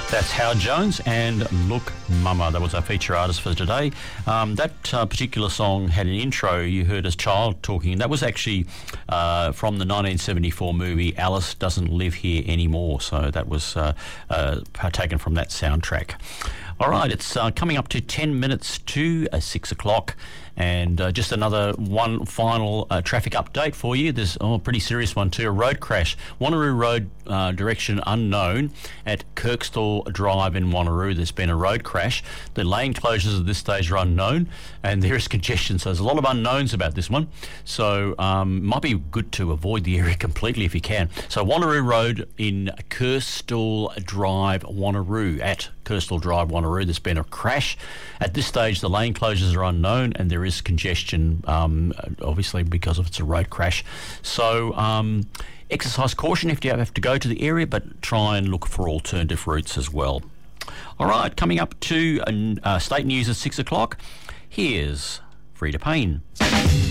That's Howard Jones and Look Mama. That was our feature artist for today. That particular song had an intro you heard as child talking, and that was actually from the 1974 movie Alice Doesn't Live Here Anymore. So that was taken from that soundtrack. All right, it's coming up to 10 minutes to 6 o'clock. And just another one final traffic update for you. There's a pretty serious one too. A road crash. Wanneroo Road, direction unknown at Kirkstall Drive in Wanneroo. There's been a road crash. The lane closures at this stage are unknown, and there is congestion. So there's a lot of unknowns about this one. So might be good to avoid the area completely if you can. So Wanneroo Road in Kirkstall Drive, Wanneroo, at Kirkstall Drive, Wanneroo. There's been a crash. At this stage, the lane closures are unknown, and there is congestion, obviously, because it's a road crash. So exercise caution if you have to go to the area, but try and look for alternative routes as well. All right, coming up to state news at 6 o'clock, here's Freda Payne.